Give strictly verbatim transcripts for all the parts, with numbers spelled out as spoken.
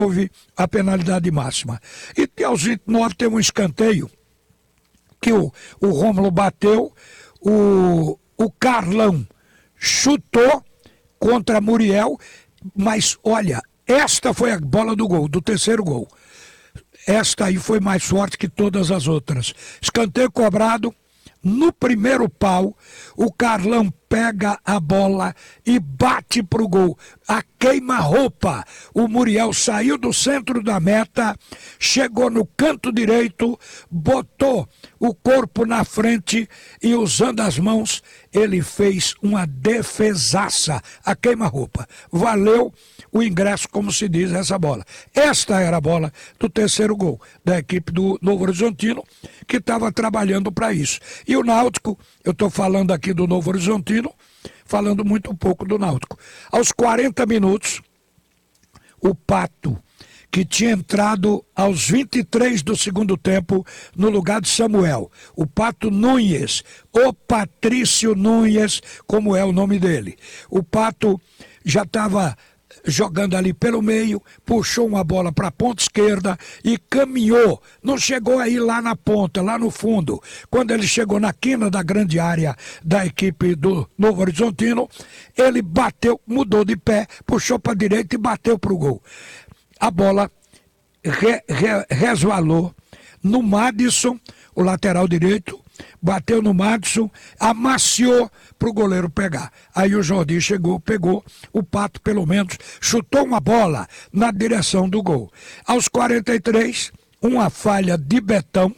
houve a penalidade máxima. E aos vinte e nove teve um escanteio que o, o Rômulo bateu, o, o Carlão chutou contra Muriel, mas olha, esta foi a bola do gol, do terceiro gol. Esta aí foi mais forte que todas as outras. Escanteio cobrado. No primeiro pau, o Carlão pega a bola e bate pro gol. A queima-roupa. O Muriel saiu do centro da meta, chegou no canto direito, botou o corpo na frente e, usando as mãos, ele fez uma defesaça. A queima-roupa. Valeu o ingresso, como se diz, essa bola. Esta era a bola do terceiro gol da equipe do Novo Horizontino, que estava trabalhando para isso. E o Náutico, eu estou falando aqui do Novo Horizontino, falando muito pouco do Náutico. Aos quarenta minutos, o Pato, que tinha entrado aos vinte e três do segundo tempo no lugar de Samuel. O Pato Nunes, o Patrício Nunes, como é o nome dele. O Pato já estava jogando ali pelo meio, puxou uma bola para a ponta esquerda e caminhou, não chegou aí lá na ponta, lá no fundo. Quando ele chegou na quina da grande área da equipe do Novo Horizontino, ele bateu, mudou de pé, puxou para a direita e bateu para o gol. A bola re, re, resvalou no Madison, o lateral direito, bateu no Madison, amaciou para o goleiro pegar. Aí o Jordi chegou, pegou, o Pato pelo menos chutou uma bola na direção do gol. Aos quarenta e três, uma falha de Betão,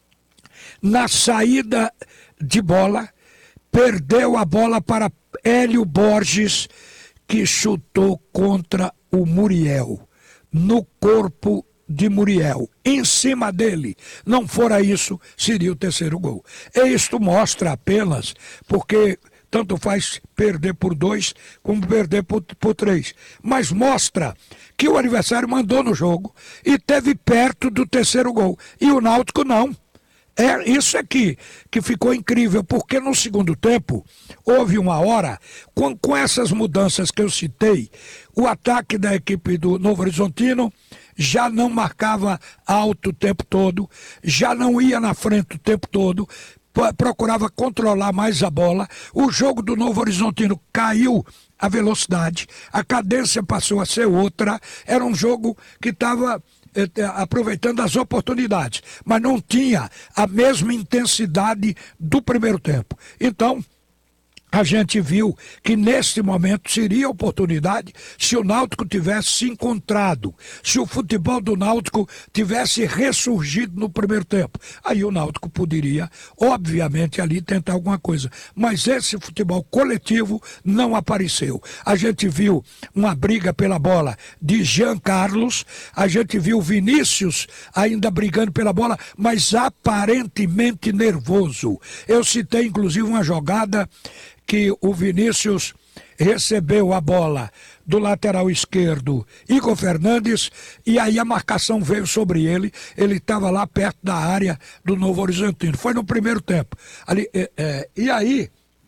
na saída de bola, perdeu a bola para Hélio Borges, que chutou contra o Muriel, no corpo de Muriel, em cima dele. Não fora isso, seria o terceiro gol. E isto mostra apenas, porque tanto faz perder por dois, como perder por, por três. Mas mostra que o adversário mandou no jogo e teve perto do terceiro gol. E o Náutico não. É isso aqui que ficou incrível, porque no segundo tempo houve uma hora, com, com essas mudanças que eu citei, o ataque da equipe do Novo Horizontino já não marcava alto o tempo todo, já não ia na frente o tempo todo, procurava controlar mais a bola. O jogo do Novo Horizontino caiu a velocidade, a cadência passou a ser outra, era um jogo que estava aproveitando as oportunidades, mas não tinha a mesma intensidade do primeiro tempo. Então, a gente viu que neste momento seria oportunidade se o Náutico tivesse se encontrado, se o futebol do Náutico tivesse ressurgido no primeiro tempo. Aí o Náutico poderia, obviamente, ali tentar alguma coisa. Mas esse futebol coletivo não apareceu. A gente viu uma briga pela bola de Jean Carlos, a gente viu Vinícius ainda brigando pela bola, mas aparentemente nervoso. Eu citei, inclusive, uma jogada que o Vinícius recebeu a bola do lateral esquerdo, Igor Fernandes, e aí a marcação veio sobre ele, ele estava lá perto da área do Novo Horizontino. Foi no primeiro tempo. Ali, é, é, e aí,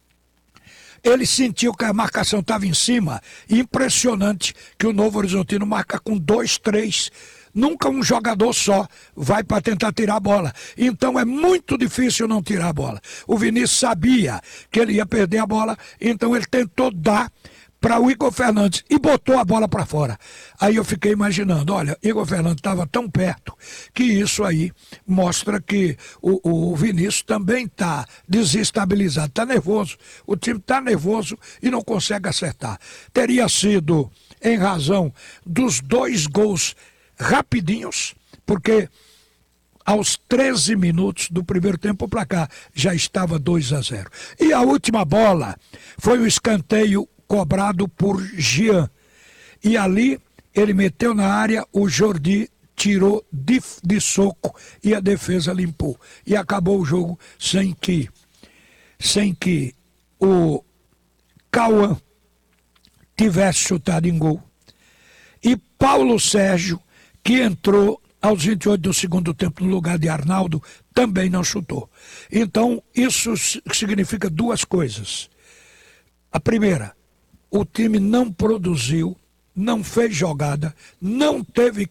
ele sentiu que a marcação estava em cima, e impressionante que o Novo Horizontino marca com dois, três. Nunca um jogador só vai para tentar tirar a bola. Então é muito difícil não tirar a bola. O Vinícius sabia que ele ia perder a bola, então ele tentou dar para o Igor Fernandes e botou a bola para fora. Aí eu fiquei imaginando, olha, Igor Fernandes estava tão perto que isso aí mostra que o, o Vinícius também está desestabilizado, está nervoso. O time está nervoso e não consegue acertar. Teria sido em razão dos dois gols rapidinhos, porque aos treze minutos do primeiro tempo para cá já estava dois a zero. E a última bola foi o escanteio cobrado por Jean. E ali ele meteu na área, o Jordi tirou de, de soco e a defesa limpou. E acabou o jogo sem que, sem que o Cauã tivesse chutado em gol. E Paulo Sérgio, que entrou aos vinte e oito do segundo tempo no lugar de Arnaldo, também não chutou. Então, isso significa duas coisas. A primeira, o time não produziu, não fez jogada, não teve